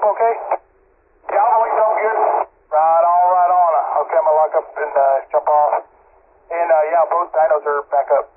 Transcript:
okay? Yeah, I'm waiting on good. Right on. Okay, I'm gonna lock up and jump off. And yeah, both dynos are back up.